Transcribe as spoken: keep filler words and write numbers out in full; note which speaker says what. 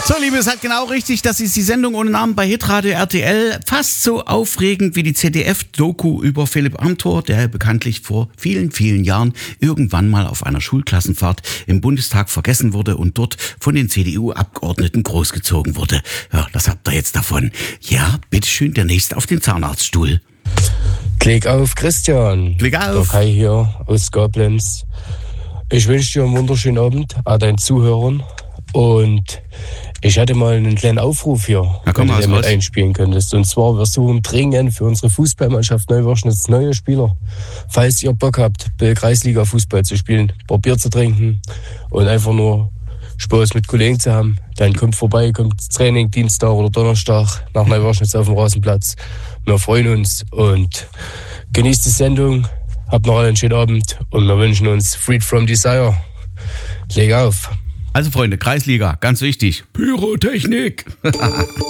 Speaker 1: So, Liebe, es hat genau richtig, das ist die Sendung ohne Namen bei Hitradio R T L. Fast so aufregend wie die Z D F-Doku über Philipp Amthor, der bekanntlich vor vielen, vielen Jahren irgendwann mal auf einer Schulklassenfahrt im Bundestag vergessen wurde und dort von den C D U-Abgeordneten großgezogen wurde. Ja, das habt ihr jetzt davon. Ja, bitteschön, der nächste auf den Zahnarztstuhl.
Speaker 2: Klick auf, Christian.
Speaker 1: Klick auf.
Speaker 2: Der Kai hier aus Koblenz. Ich wünsche dir einen wunderschönen Abend an deinen Zuhörern. Und ich hatte mal einen kleinen Aufruf hier,
Speaker 1: Na, komm,
Speaker 2: wenn du den mit
Speaker 1: raus.
Speaker 2: einspielen könntest. Und zwar, wir suchen dringend für unsere Fußballmannschaft Neuwörschnitz neue Spieler. Falls ihr Bock habt, Kreisliga-Fußball zu spielen, ein paar Bier zu trinken und einfach nur Spaß mit Kollegen zu haben, dann kommt vorbei, kommt ins Training Dienstag oder Donnerstag nach Neuwörschnitz auf dem Rasenplatz. Wir freuen uns und genießt die Sendung. Habt noch einen schönen Abend und wir wünschen uns Freed from Desire. Leg auf.
Speaker 1: Also Freunde, Kreisliga, ganz wichtig. Pyrotechnik.